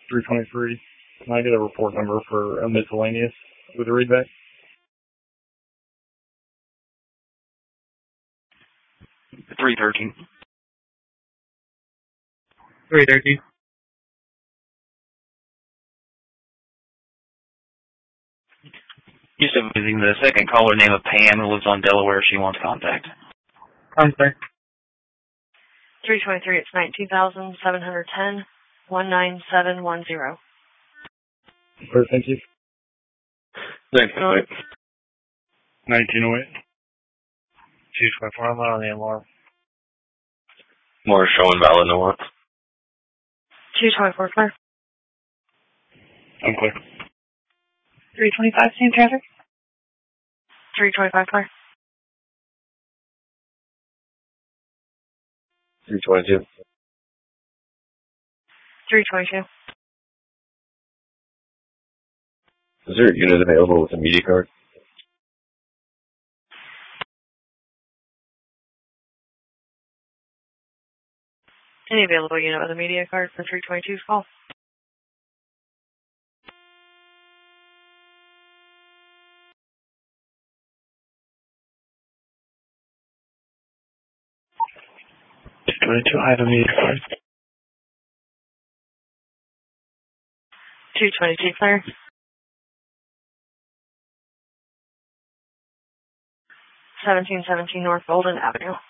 323. Can I get a report number for a miscellaneous with a readback? 313. 313. Used to be using the second caller name of Pam, who lives on Delaware. She wants contact. Contact. 323, it's 19,710, 19710. Clear, thank you. 1908. 1908. 224, I'm not on the alarm. More showing valid north. 224, clear. I'm clear. 325, same traffic. 325, clear. 322. 322. Is there a unit available with a media card? Any available unit with a media card for 322's call? I have a media card. 222, clear. 1717 North Golden Avenue.